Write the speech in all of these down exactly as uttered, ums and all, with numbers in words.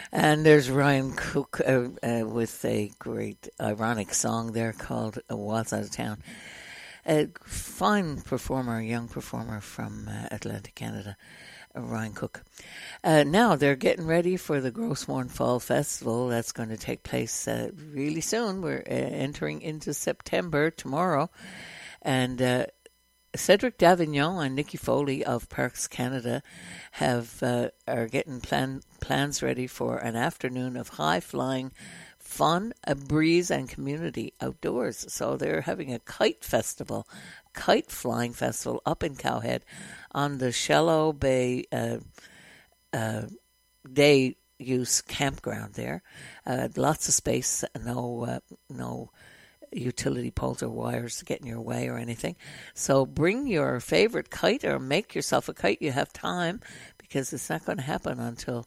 And there's Ryan Cook uh, uh, with a great ironic song there called "Was Out of Town." A fine performer, young performer from uh, Atlantic Canada, uh, Ryan Cook. Uh, now they're getting ready for the Grossmorn Fall Festival. That's going to take place uh, really soon. We're uh, entering into September tomorrow. And uh, Cedric Davignon and Nikki Foley of Parks Canada have uh, are getting plan, plans ready for an afternoon of high-flying fun, a breeze, and community outdoors. So they're having a kite festival, kite flying festival up in Cowhead on the Shallow Bay uh, uh, day use campground there. Uh, lots of space, no uh, no utility poles or wires to get in your way or anything. So bring your favorite kite or make yourself a kite. You have time because it's not going to happen until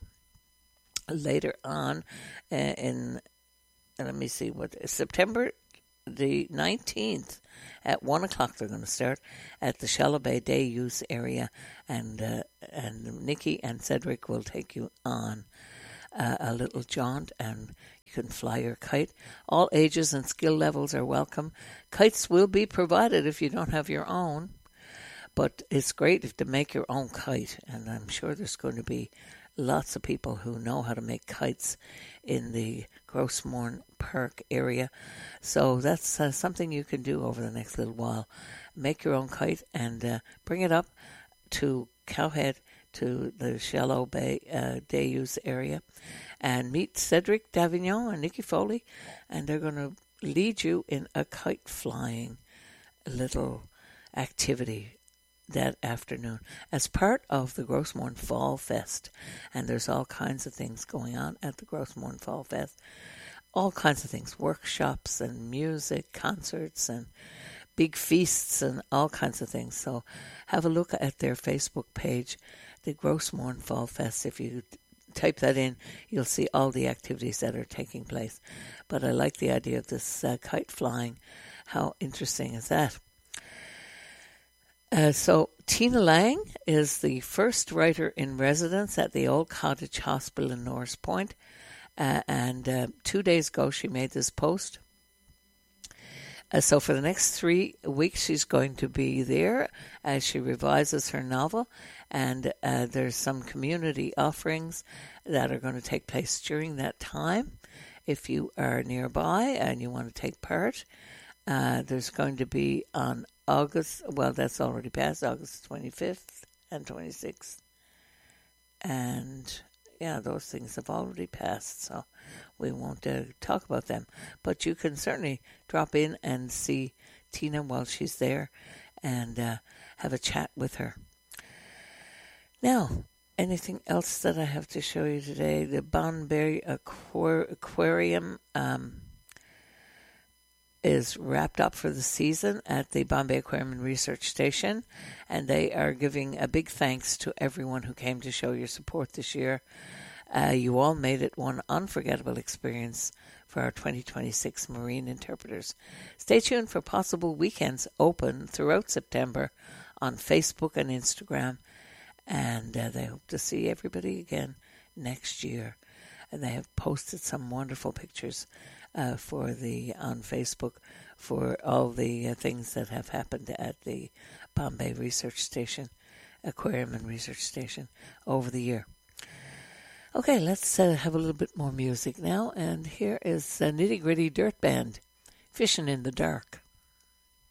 later on uh, in let me see what September the nineteenth at one o'clock. They're going to start at the Shallow Bay Day Use area, and uh, and Nikki and Cedric will take you on uh, a little jaunt, and you can fly your kite. All ages and skill levels are welcome. Kites will be provided if you don't have your own, but it's great if to make your own kite, and I'm sure there's going to be lots of people who know how to make kites in the Grossmorn Park area. So that's uh, something you can do over the next little while. Make your own kite and uh, bring it up to Cowhead, to the Shallow Bay uh, Day Use area, and meet Cedric Davignon and Nikki Foley, and they're going to lead you in a kite flying little activity that afternoon as part of the Grossmorn Fall Fest. And there's all kinds of things going on at the Grossmorn Fall Fest. All kinds of things, workshops and music, concerts and big feasts and all kinds of things. So have a look at their Facebook page, the Grossmorn Fall Fest. If you type that in, you'll see all the activities that are taking place. But I like the idea of this uh, kite flying. How interesting is that? Uh, so Tina Lang is the first writer in residence at the Old Cottage Hospital in Norris Point. Uh, and uh, two days ago she made this post. Uh, so for the next three weeks she's going to be there as she revises her novel. And uh, there's some community offerings that are going to take place during that time. If you are nearby and you want to take part, uh, there's going to be on August, well, that's already passed, August twenty-fifth and twenty-sixth. And, yeah, those things have already passed, so we won't uh, talk about them. But you can certainly drop in and see Tina while she's there and uh, have a chat with her. Now, anything else that I have to show you today? The Bonberry Aquar- Aquarium um is wrapped up for the season at the Bombay Aquarium and Research Station, and they are giving a big thanks to everyone who came to show your support this year. Uh, you all made it one unforgettable experience for our twenty twenty-six Marine Interpreters. Stay tuned for possible weekends open throughout September on Facebook and Instagram, and uh, they hope to see everybody again next year. And they have posted some wonderful pictures Uh, for the on Facebook for all the uh, things that have happened at the Bombay Research Station, Aquarium and Research Station over the year. Okay, let's uh, have a little bit more music now, and here is uh, Nitty Gritty Dirt Band, Fishing in the Dark.